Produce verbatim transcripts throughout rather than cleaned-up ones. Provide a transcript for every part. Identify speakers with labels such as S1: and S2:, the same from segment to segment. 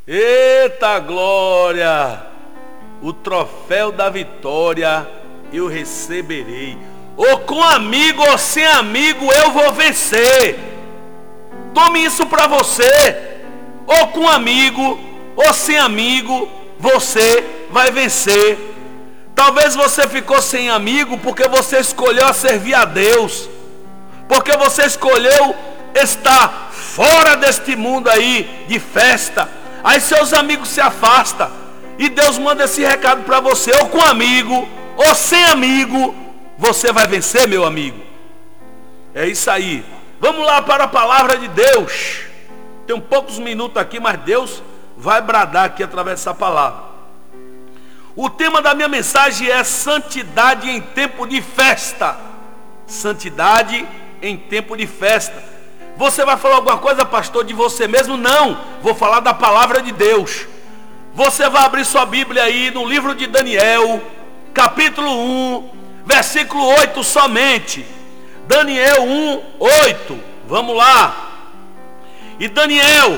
S1: Eita glória! O troféu da vitória eu receberei. Ou com amigo ou sem amigo eu vou vencer. Tome isso para você. Ou com amigo ou sem amigo você vai vencer. Talvez você ficou sem amigo porque você escolheu servir a Deus, porque você escolheu estar fora deste mundo aí de festa. Aí seus amigos se afastam e Deus manda esse recado para você. Ou com amigo ou sem amigo você vai vencer, meu amigo. É isso aí. Vamos lá para a palavra de Deus. Tem poucos minutos aqui, mas Deus vai bradar aqui através dessa palavra. O tema da minha mensagem é santidade em tempo de festa. Santidade em tempo de festa. Você vai falar alguma coisa, pastor, de você mesmo? Não, vou falar da palavra de Deus. Você vai abrir sua Bíblia aí no livro de Daniel, capítulo um, versículo oito somente. Daniel um, oito, vamos lá. E Daniel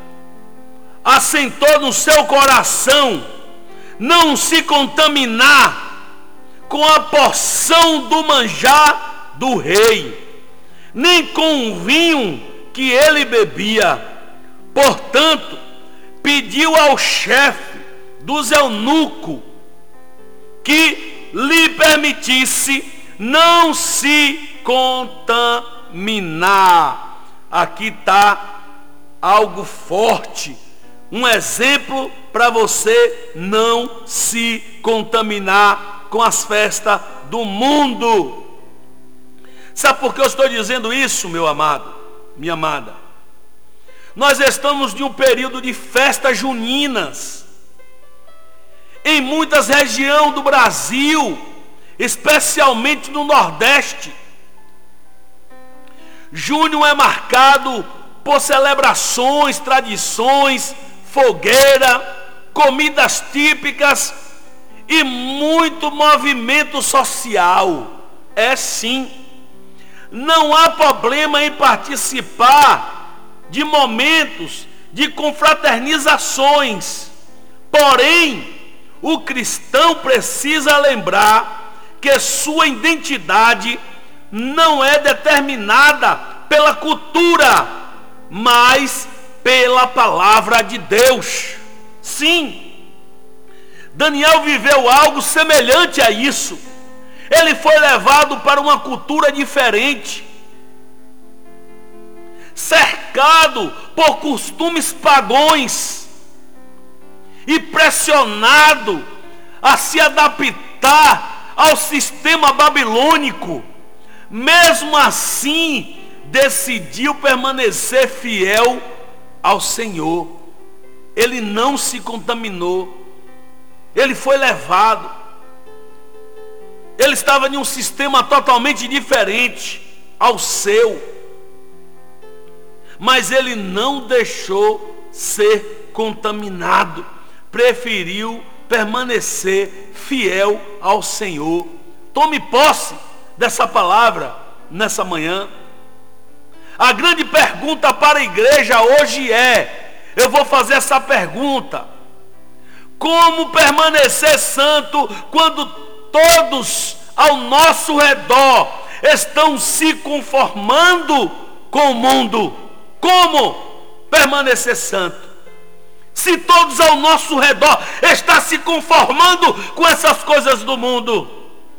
S1: assentou no seu coração não se contaminar com a porção do manjar do rei, nem com o vinho que ele bebia. Portanto, pediu ao chefe dos eunucos que lhe permitisse não se contaminar. Aqui está algo forte, um exemplo para você não se contaminar com as festas do mundo. Sabe por que eu estou dizendo isso, meu amado, minha amada? Nós estamos em um período de festas juninas em muitas regiões do Brasil, especialmente no Nordeste. Junho é marcado por celebrações, tradições, fogueira, comidas típicas e muito movimento social. É sim. Não há problema em participar de momentos de confraternizações. Porém, o cristão precisa lembrar que sua identidade não é determinada pela cultura, mas pela palavra de Deus. Sim, Daniel viveu algo semelhante a isso. Ele foi levado para uma cultura diferente, cercado por costumes pagãos e pressionado a se adaptar ao sistema babilônico. Mesmo assim, decidiu permanecer fiel ao Senhor. Ele não se contaminou. Ele foi levado. Ele estava em um sistema totalmente diferente ao seu. Mas ele não deixou ser contaminado. Preferiu permanecer fiel ao Senhor. Tome posse dessa palavra nessa manhã. A grande pergunta para a igreja hoje é, eu vou fazer essa pergunta: como permanecer santo quando todos ao nosso redor estão se conformando com o mundo? Como permanecer santo se todos ao nosso redor estão se conformando com essas coisas do mundo?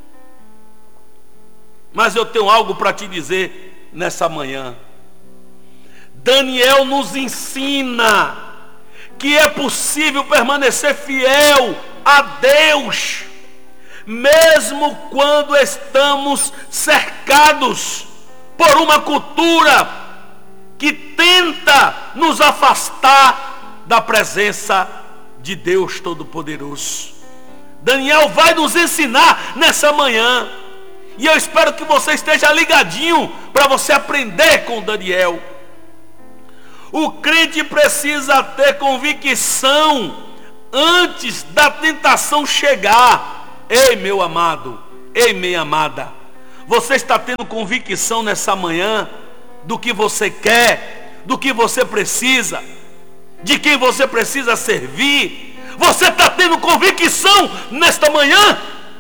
S1: Mas eu tenho algo para te dizer nessa manhã. Daniel nos ensina que é possível permanecer fiel a Deus, mesmo quando estamos cercados por uma cultura que tenta nos afastar da presença de Deus Todo-Poderoso. Daniel vai nos ensinar nessa manhã, e eu espero que você esteja ligadinho para você aprender com Daniel. O crente precisa ter convicção antes da tentação chegar. Ei, meu amado, ei, minha amada, você está tendo convicção nessa manhã do que você quer, do que você precisa? de quem você precisa servir? Você está tendo convicção nesta manhã?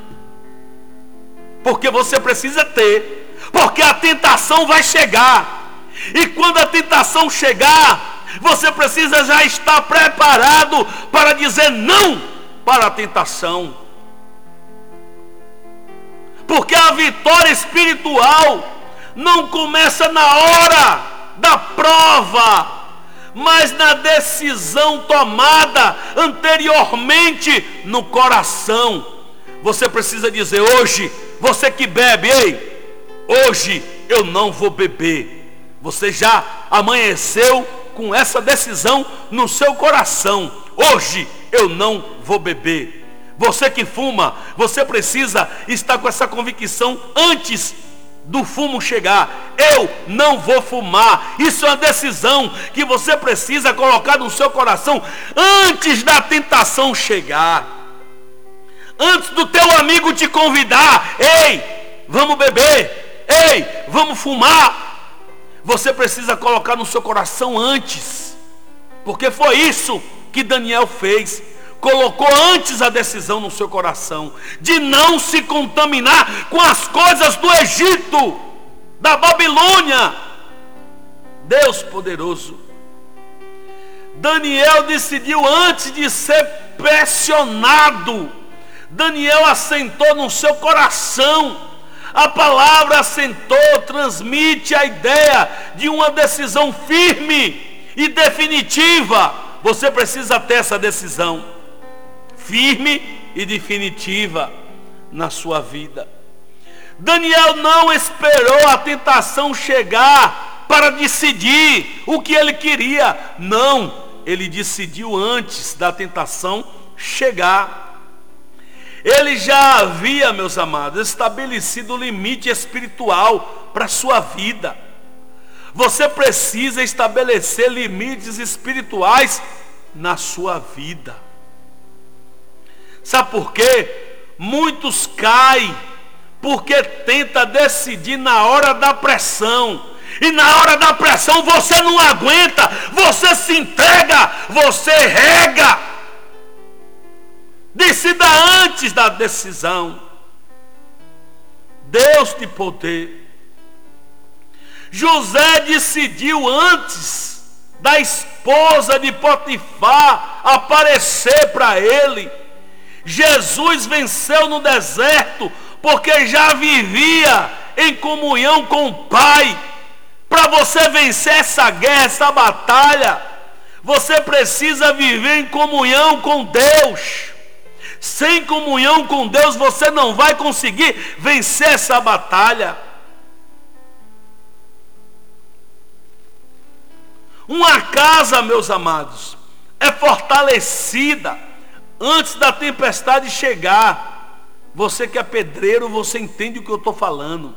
S1: Porque você precisa ter, porque a tentação vai chegar, e quando a tentação chegar, você precisa já estar preparado para dizer não para a tentação. Porque a vitória espiritual não começa na hora da prova, mas na decisão tomada anteriormente no coração. Você precisa dizer hoje, você que bebe, ei, hoje eu não vou beber. Você já amanheceu com essa decisão no seu coração. Hoje eu não vou beber. Você que fuma, você precisa estar com essa convicção antes do fumo chegar. Eu não vou fumar. Isso é uma decisão que você precisa colocar no seu coração antes da tentação chegar, antes do teu amigo te convidar. Ei, vamos beber, ei, vamos fumar. Você precisa colocar no seu coração antes, porque foi isso que Daniel fez. Colocou antes a decisão no seu coração de não se contaminar com as coisas do Egito, da Babilônia. Deus poderoso. Daniel decidiu antes de ser pressionado. Daniel assentou no seu coração. A palavra assentou transmite a ideia de uma decisão firme e definitiva. Você precisa ter essa decisão firme e definitiva na sua vida. Daniel não esperou a tentação chegar para decidir o que ele queria. Não, ele decidiu antes da tentação chegar. Ele já havia, meus amados, estabelecido o limite espiritual para a sua vida. Você precisa estabelecer limites espirituais na sua vida. Sabe por quê? Muitos caem porque tenta decidir na hora da pressão. E na hora da pressão você não aguenta, você se entrega, você rega. Decida antes da decisão. Deus de poder. José decidiu antes da esposa de Potifar aparecer para ele. Jesus venceu no deserto porque já vivia em comunhão com o Pai. Para você vencer essa guerra, essa batalha, você precisa viver em comunhão com Deus. Sem comunhão com Deus você não vai conseguir vencer essa batalha. Uma casa, meus amados, é fortalecida antes da tempestade chegar. Você que é pedreiro, você entende o que eu estou falando.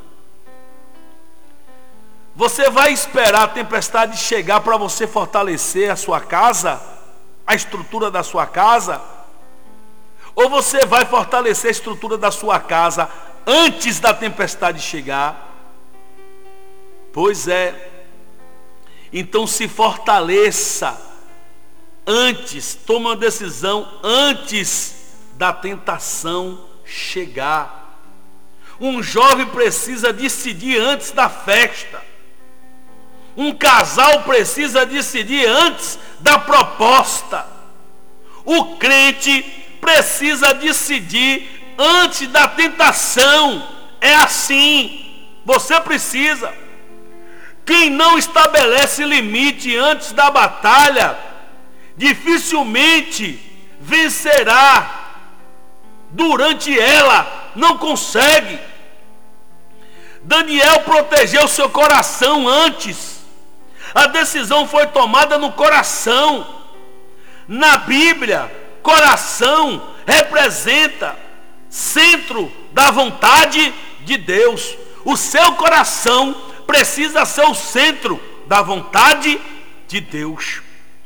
S1: Você vai esperar a tempestade chegar para você fortalecer a sua casa, a estrutura da sua casa? Ou você vai fortalecer a estrutura da sua casa antes da tempestade chegar? Pois é. Então se fortaleça antes, tome uma decisão antes da tentação chegar. Um jovem precisa decidir antes da festa. Um casal precisa decidir antes da proposta. O crente precisa decidir antes da tentação. É assim. Você precisa. Quem não estabelece limite antes da batalha, dificilmente vencerá durante ela. Não consegue. Daniel protegeu seu coração antes. A decisão foi tomada no coração. Na Bíblia, coração representa centro da vontade de Deus. O seu coração precisa ser o centro da vontade de Deus.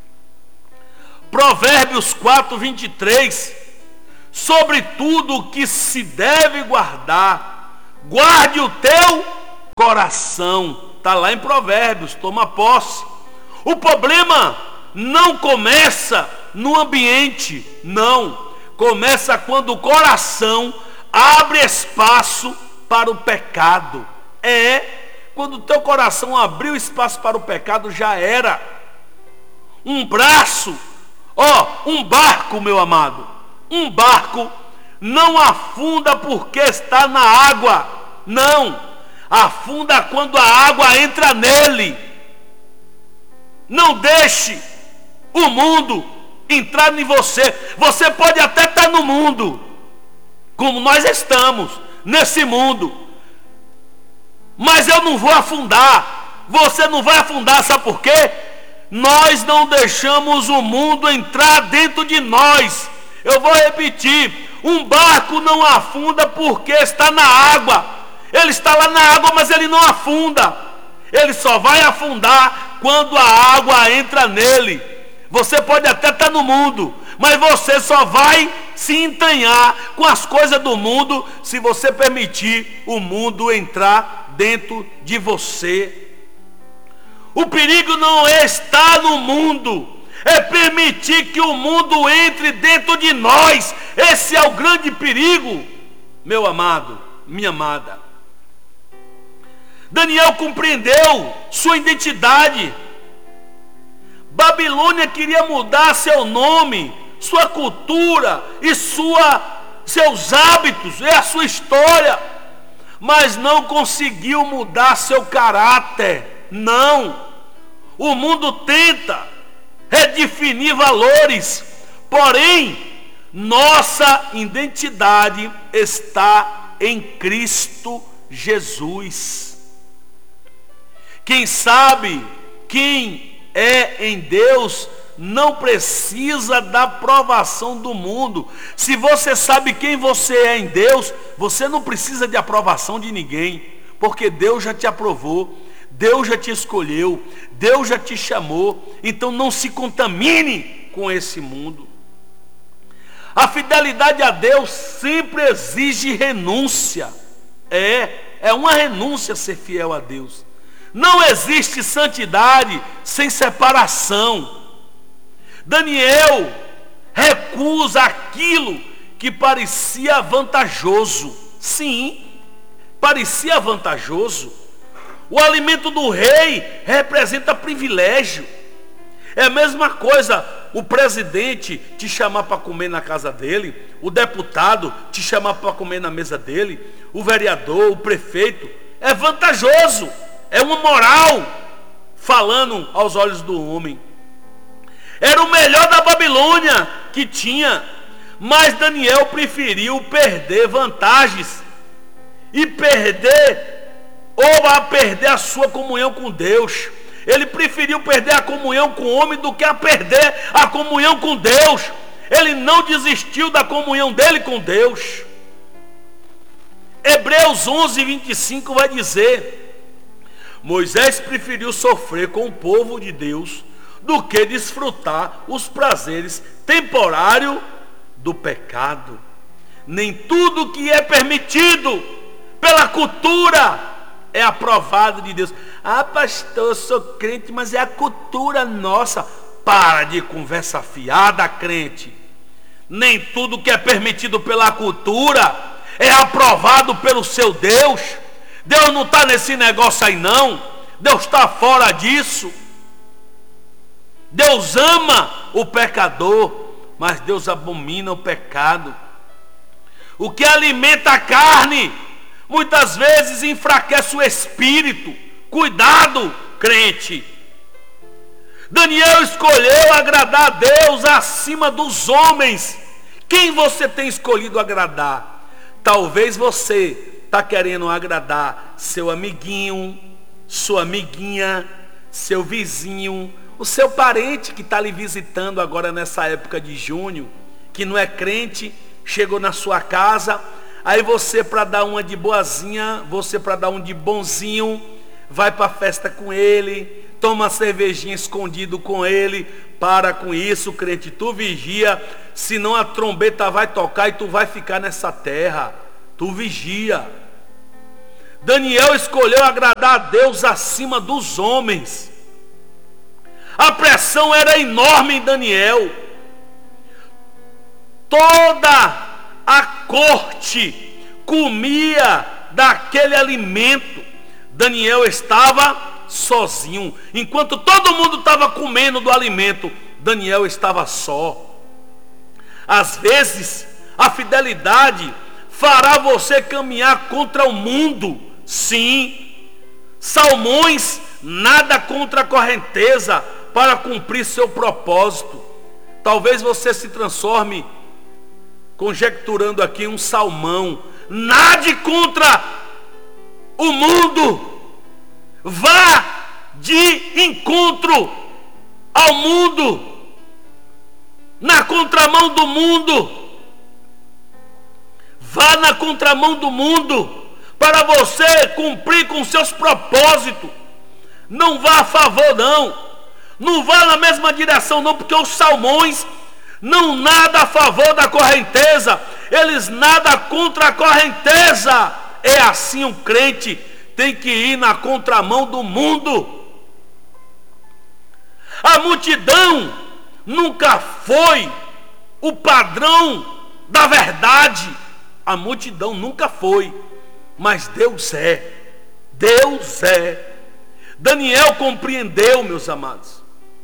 S1: Provérbios quatro, vinte e três. Sobre tudo o que se deve guardar, guarde o teu coração. Está lá em Provérbios, toma posse. O problema não começa no ambiente, não. Começa quando o coração abre espaço para o pecado. É, quando o teu coração abriu espaço para o pecado, já era. Um braço, ó, um barco, meu amado, um barco não afunda porque está na água, não, afunda quando a água entra nele. Não deixe o mundo entrar em você. Você pode até estar no mundo, como nós estamos, nesse mundo, mas eu não vou afundar. Você não vai afundar, sabe por quê? Nós não deixamos o mundo entrar dentro de nós. Eu vou repetir, um barco não afunda porque está na água. Ele está lá na água, mas ele não afunda. Ele só vai afundar quando a água entra nele. Você pode até estar no mundo, mas você só vai se entranhar com as coisas do mundo se você permitir o mundo entrar dentro de você. O perigo não é estar no mundo, é permitir que o mundo entre dentro de nós. Esse é o grande perigo, meu amado, minha amada. Daniel compreendeu sua identidade. Babilônia queria mudar seu nome, sua cultura e sua, seus hábitos e a sua história, mas não conseguiu mudar seu caráter. Não. O mundo tenta redefinir valores, porém, nossa identidade está em Cristo Jesus. Quem sabe quem é em Deus não precisa da aprovação do mundo. Se você sabe quem você é em Deus, você não precisa de aprovação de ninguém, porque Deus já te aprovou, Deus já te escolheu, Deus já te chamou. Então não se contamine com esse mundo. A fidelidade a Deus sempre exige renúncia. É, é uma renúncia ser fiel a Deus. Não existe santidade sem separação. Daniel recusa aquilo que parecia vantajoso. Sim, parecia vantajoso. O alimento do rei representa privilégio. É a mesma coisa o presidente te chamar para comer na casa dele, o deputado te chamar para comer na mesa dele, o vereador, o prefeito. É vantajoso, é uma moral falando aos olhos do homem. Era o melhor da Babilônia que tinha, mas Daniel preferiu perder vantagens e perder ou a perder a sua comunhão com Deus. Ele preferiu perder a comunhão com o homem do que a perder a comunhão com Deus. Ele não desistiu da comunhão dele com Deus. Hebreus onze, vinte e cinco vai dizer: Moisés preferiu sofrer com o povo de Deus do que desfrutar os prazeres temporários do pecado. Nem tudo que é permitido pela cultura é aprovado de Deus. Ah, pastor, eu sou crente, mas é a cultura nossa. Para de conversa fiada, crente. Nem tudo que é permitido pela cultura é aprovado pelo seu Deus. Deus não está nesse negócio aí não. Deus está fora disso. Deus ama o pecador, mas Deus abomina o pecado. O que alimenta a carne muitas vezes enfraquece o espírito. Cuidado, crente. Daniel escolheu agradar a Deus acima dos homens. Quem você tem escolhido agradar? Talvez você está querendo agradar seu amiguinho, sua amiguinha, seu vizinho, o seu parente que está lhe visitando agora nessa época de junho, que não é crente, chegou na sua casa. Aí você, para dar uma de boazinha, você para dar um de bonzinho, vai para a festa com ele, toma uma cervejinha escondido com ele. Para com isso, crente, tu vigia, senão a trombeta vai tocar e tu vai ficar nessa terra. Tu vigia. Daniel escolheu agradar a Deus acima dos homens. A pressão era enorme em Daniel. Toda a corte comia daquele alimento. Daniel estava sozinho. Enquanto todo mundo estava comendo do alimento, Daniel estava só. Às vezes, a fidelidade fará você caminhar contra o mundo. Sim. Salmões nada contra a correnteza para cumprir seu propósito. Talvez você se transforme, conjecturando aqui, um salmão. Nade contra o mundo. Vá de encontro ao mundo, na contramão do mundo. Vá na contramão do mundo para você cumprir com seus propósitos. Não vá a favor, não. Não vá na mesma direção, não, porque os salmões não nadam a favor da correnteza, eles nadam contra a correnteza. É assim um crente tem que ir na contramão do mundo. A multidão nunca foi o padrão da verdade. A multidão nunca foi, mas Deus é. Deus é. Daniel compreendeu, meus amados,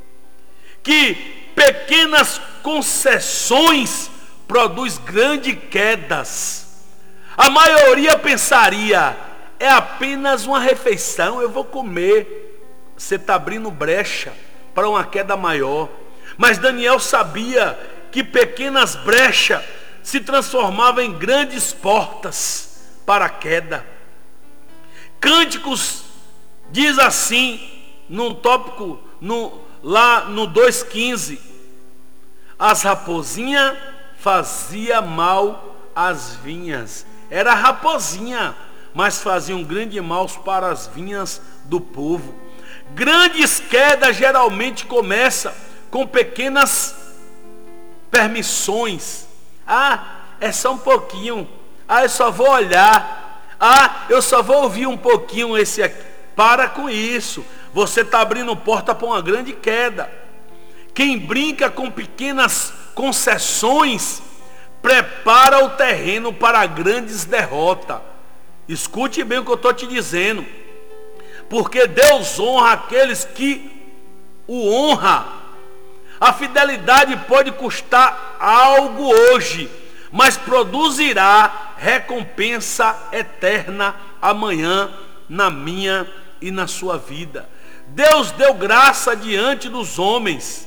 S1: que pequenas concessões produz grandes quedas. A maioria pensaria, é apenas uma refeição, eu vou comer. Você está abrindo brecha para uma queda maior. Mas Daniel sabia que pequenas brechas se transformavam em grandes portas para a queda. Cânticos diz assim, num tópico, no, lá no dois quinze, as raposinhas fazia mal às vinhas. Era raposinha, mas fazia um grande mal para as vinhas do povo. Grandes quedas geralmente começam com pequenas permissões. Ah, é só um pouquinho. Ah, eu só vou olhar. Ah, eu só vou ouvir um pouquinho esse aqui. Para com isso. Você está abrindo porta para uma grande queda. Quem brinca com pequenas concessões prepara o terreno para grandes derrotas. Escute bem o que eu estou te dizendo. Porque Deus honra aqueles que o honram. A fidelidade pode custar algo hoje, mas produzirá recompensa eterna amanhã na minha e na sua vida. Deus deu graça diante dos homens.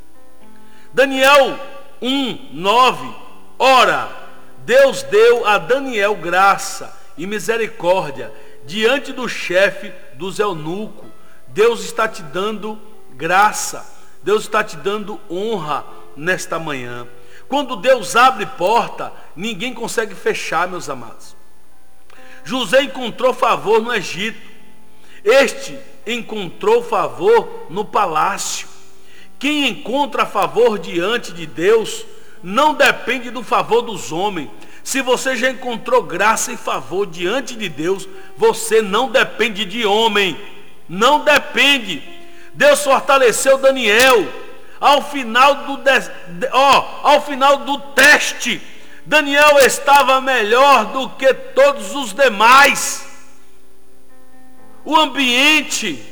S1: Daniel um, nove. Ora, Deus deu a Daniel graça e misericórdia diante do chefe dos eunucos. Deus está te dando graça. Deus está te dando honra nesta manhã. Quando Deus abre porta, ninguém consegue fechar, meus amados. José encontrou favor no Egito. Este encontrou favor no palácio. Quem encontra favor diante de Deus não depende do favor dos homens. Se você já encontrou graça e favor diante de Deus, você não depende de homem. Não depende. Deus fortaleceu Daniel. Ao final do, ó, ao final do teste, Daniel estava melhor do que todos os demais. O ambiente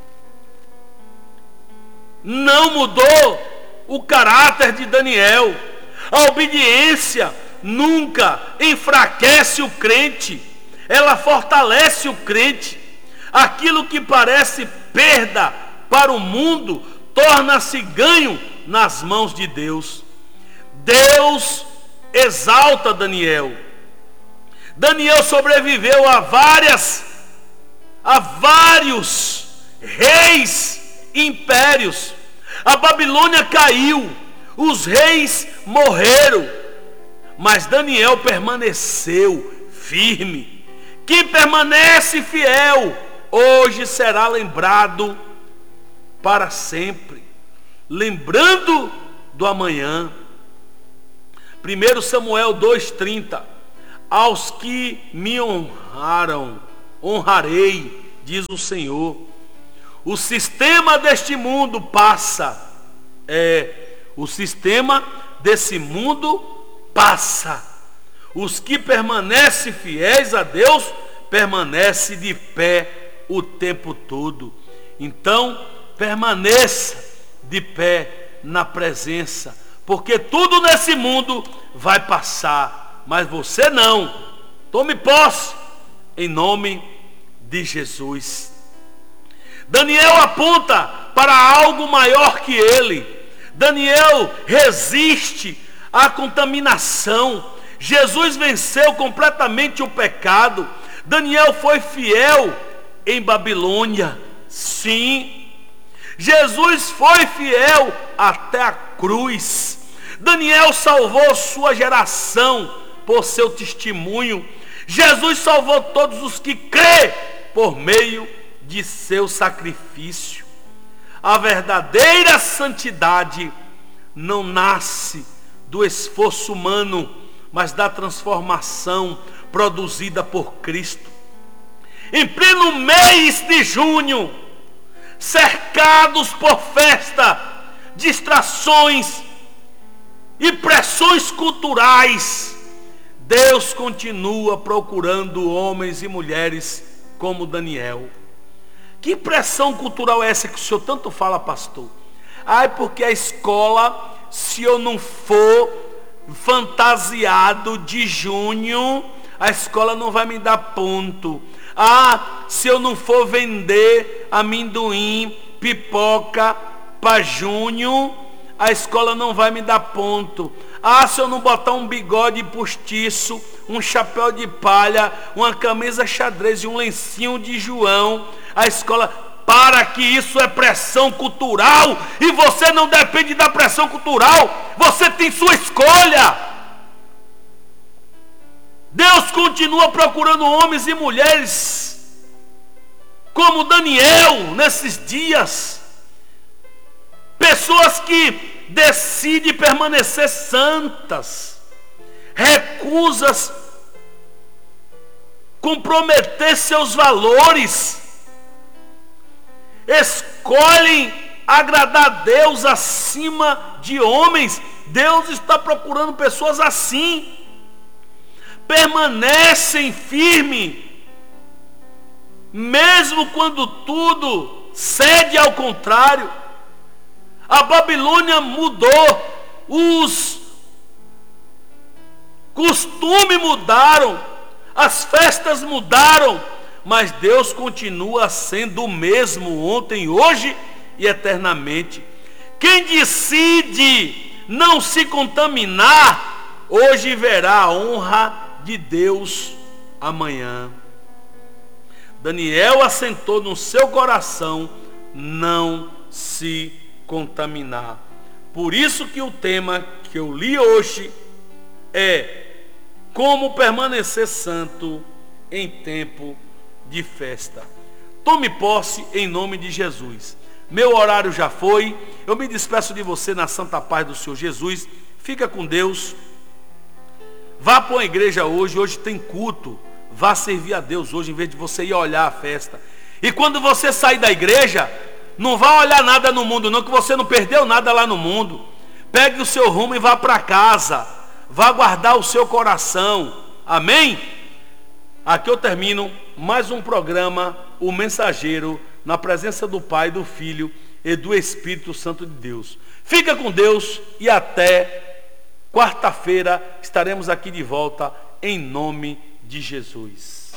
S1: não mudou o caráter de Daniel. A obediência nunca enfraquece o crente, ela fortalece o crente. Aquilo que parece perda para o mundo torna-se ganho nas mãos de Deus. Deus exalta Daniel. Daniel sobreviveu a várias, a vários reis e impérios. A Babilônia caiu, os reis morreram, mas Daniel permaneceu firme. Quem permanece fiel, hoje será lembrado para sempre, lembrando do amanhã. primeiro Samuel dois, trinta. Aos que me honraram, honrarei, diz o Senhor. O sistema deste mundo passa. É, o sistema desse mundo passa. Os que permanecem fiéis a Deus, permanecem de pé o tempo todo. Então, permaneça de pé na presença, porque tudo nesse mundo vai passar, mas você não. Tome posse em nome de Jesus. Daniel aponta para algo maior que ele. Daniel resiste à contaminação. Jesus venceu completamente o pecado. Daniel foi fiel em Babilônia. Sim. Jesus foi fiel até a cruz. Daniel salvou sua geração por seu testemunho. Jesus salvou todos os que crê por meio de seu sacrifício. A verdadeira santidade não nasce do esforço humano, mas da transformação produzida por Cristo. Em pleno mês de junho, cercados por festa, distrações e pressões culturais, Deus continua procurando homens e mulheres como Daniel. Que pressão cultural é essa que o senhor tanto fala, pastor? Ai, porque a escola, se eu não for fantasiado de junho, a escola não vai me dar ponto. Ah, se eu não for vender amendoim, pipoca para junho, a escola não vai me dar ponto. Ah, se eu não botar um bigode postiço, um chapéu de palha, uma camisa xadrez e um lencinho de João, a escola... Para que isso é pressão cultural, e você não depende da pressão cultural, você tem sua escolha. Deus continua procurando homens e mulheres como Daniel nesses dias, pessoas que decidem permanecer santas, recusam comprometer seus valores, escolhem agradar a Deus acima de homens. Deus está procurando pessoas assim, permanecem firmes, mesmo quando tudo cede ao contrário. A Babilônia mudou, os costumes mudaram, as festas mudaram, mas Deus continua sendo o mesmo ontem, hoje e eternamente. Quem decide não se contaminar, hoje verá a honra de Deus amanhã. Daniel assentou no seu coração não se contaminar. Por isso que o tema que eu li hoje é como permanecer santo em tempo de festa. Tome posse em nome de Jesus. Meu horário já foi. Eu me despeço de você na santa paz do Senhor Jesus. Fica com Deus. Vá para uma igreja hoje. Hoje tem culto. Vá servir a Deus hoje, em vez de você ir olhar a festa. E quando você sair da igreja, não vá olhar nada no mundo não, que você não perdeu nada lá no mundo. Pegue o seu rumo e vá para casa. Vá guardar o seu coração. Amém? Aqui eu termino mais um programa, O Mensageiro, na presença do Pai, do Filho e do Espírito Santo de Deus. Fica com Deus e até quarta-feira estaremos aqui de volta em nome de Jesus.